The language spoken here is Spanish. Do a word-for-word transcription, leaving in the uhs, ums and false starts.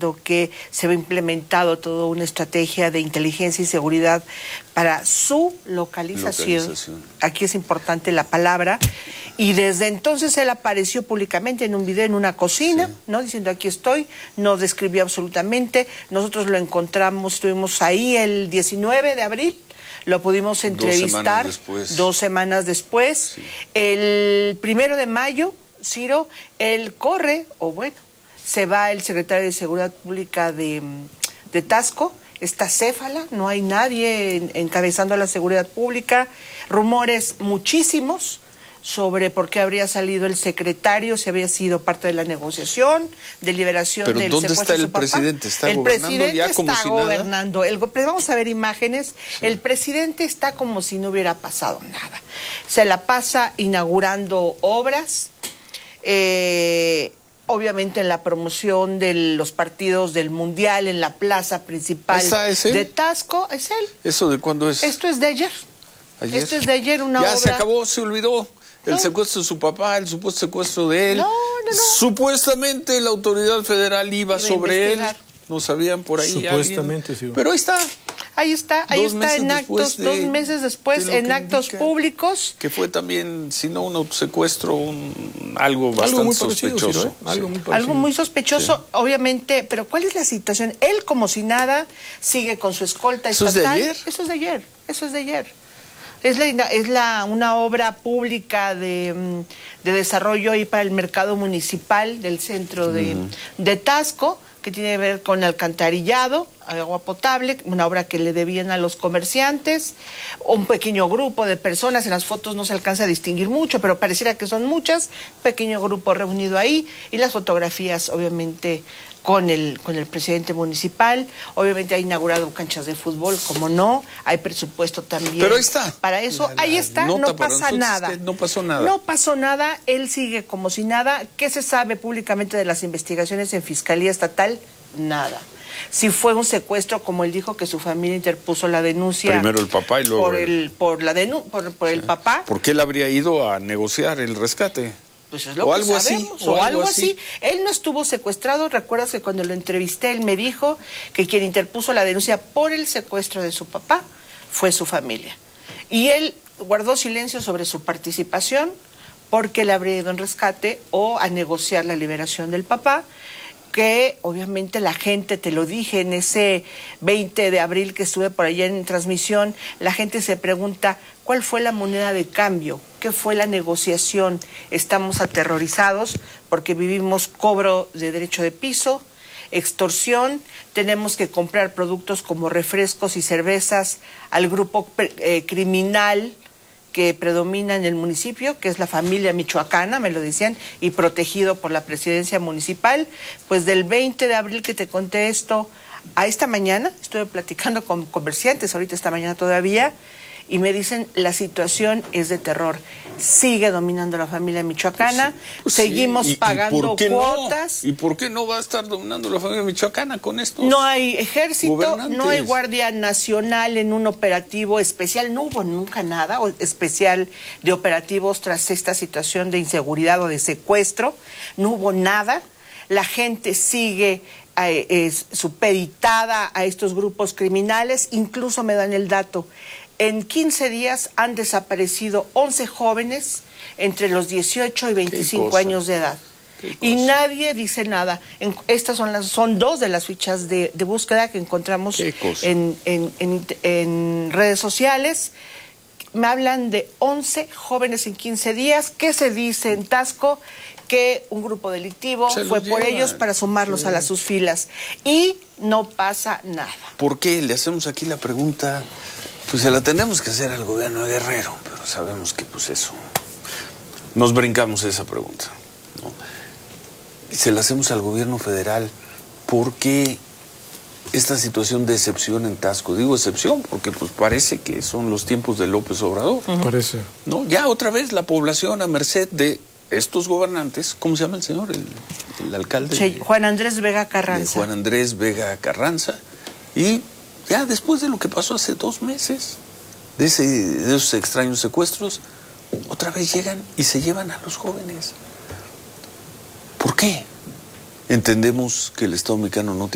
diciendo que se había implementado toda una estrategia de inteligencia y seguridad para su localización. localización. Aquí es importante la palabra. Y desde entonces él apareció públicamente en un video en una cocina, sí. ¿no? Diciendo aquí estoy, no describió absolutamente. Nosotros lo encontramos, estuvimos ahí el diecinueve de abril. Lo pudimos entrevistar dos semanas después. Dos semanas después. Sí. El primero de mayo, Ciro, él corre, o bueno, se va el secretario de Seguridad Pública de, de Taxco, está céfala, no hay nadie en, encabezando la seguridad pública, rumores muchísimos sobre por qué habría salido el secretario, si había sido parte de la negociación, de liberación Pero del ¿dónde secuestro está de el su papá? presidente? ¿Está el gobernando presidente ya como está si nada? gobernando. El, vamos a ver imágenes. Sí. El presidente está como si no hubiera pasado nada. Se la pasa inaugurando obras, eh, obviamente en la promoción de los partidos del Mundial, en la plaza principal de Taxco. ¿Es él? ¿Eso de cuándo es? Esto es de ayer. ¿Ayer? Esto es de ayer, una ya obra. Ya se acabó, se olvidó. El no. secuestro de su papá, el supuesto secuestro de él. No, no, no. Supuestamente la autoridad federal iba, iba sobre él. No sabían por ahí. Supuestamente, alguien. sí. Pero ahí está. Ahí está, ahí dos está en actos, de, dos meses después, en actos indica, públicos. Que fue también, si no un autosecuestro, un, algo bastante algo muy sospechoso. Parecido, ¿eh? algo, sí. muy algo muy sospechoso, sí. obviamente, pero ¿cuál es la situación? Él, como si nada, sigue con su escolta ¿Eso estatal. es de ayer? Eso es de ayer, eso es de ayer. Es, la, es la, una obra pública de, de desarrollo ahí para el mercado municipal del centro de, uh-huh. de Taxco, que tiene que ver con alcantarillado, agua potable, una obra que le debían a los comerciantes, un pequeño grupo de personas, en las fotos no se alcanza a distinguir mucho, pero pareciera que son muchas, pequeño grupo reunido ahí, y las fotografías obviamente con el, con el presidente municipal, obviamente ha inaugurado canchas de fútbol, como no, hay presupuesto también. Pero ahí está. Para eso, la, la ahí está, no pasa nada. No pasó nada. No pasó nada, él sigue como si nada. ¿Qué se sabe públicamente de las investigaciones en Fiscalía Estatal? Nada. Si fue un secuestro, como él dijo que su familia interpuso la denuncia. Primero el papá y luego por el por la denu por, por sí. el papá. ¿Por qué él habría ido a negociar el rescate? Pues es lo o que algo sabemos, así, o, o algo así. así. Él no estuvo secuestrado. Recuerdas que cuando lo entrevisté, él me dijo que quien interpuso la denuncia por el secuestro de su papá fue su familia. Y él guardó silencio sobre su participación porque él habría ido en rescate o a negociar la liberación del papá, que obviamente la gente, te lo dije en ese veinte de abril que estuve por allá en transmisión, la gente se pregunta, ¿cuál fue la moneda de cambio? ¿Qué fue la negociación? Estamos aterrorizados porque vivimos cobro de derecho de piso, extorsión, tenemos que comprar productos como refrescos y cervezas al grupo eh, criminal que predomina en el municipio, que es la familia michoacana, me lo decían, y protegido por la presidencia municipal. Pues del veinte de abril que te conté esto, a esta mañana, estuve platicando con comerciantes, ahorita esta mañana todavía, y me dicen, la situación es de terror. Sigue dominando la familia michoacana, pues sí, pues seguimos sí. ¿Y, pagando ¿y por qué cuotas. No? ¿Y por qué no va a estar dominando la familia michoacana con esto? No hay ejército, no hay Guardia Nacional en un operativo especial, no hubo nunca nada especial de operativos tras esta situación de inseguridad o de secuestro, no hubo nada, la gente sigue eh, es, supeditada a estos grupos criminales, incluso me dan el dato. En quince días han desaparecido once jóvenes entre los dieciocho y veinticinco años de edad. Y nadie dice nada. En, estas son las son dos de las fichas de, de búsqueda que encontramos en, en, en, en redes sociales. Me hablan de once jóvenes en quince días. ¿Qué se dice en Taxco? Que un grupo delictivo se fue por llevan. ellos para sumarlos sí. a las sus filas. Y no pasa nada. ¿Por qué? Le hacemos aquí la pregunta... Pues se la tenemos que hacer al gobierno de Guerrero, pero sabemos que pues eso, nos brincamos esa pregunta, ¿no? Y se la hacemos al gobierno federal, ¿por qué esta situación de excepción en Taxco? Digo excepción porque pues parece que son los tiempos de López Obrador. Uh-huh. Parece. ¿No? Ya otra vez la población a merced de estos gobernantes, ¿cómo se llama el señor? El, el alcalde. Sí, Juan Andrés Vega Carranza. Juan Andrés Vega Carranza. Y ya después de lo que pasó hace dos meses, de, ese, de esos extraños secuestros, otra vez llegan y se llevan a los jóvenes. ¿Por qué? Entendemos que el Estado mexicano no tiene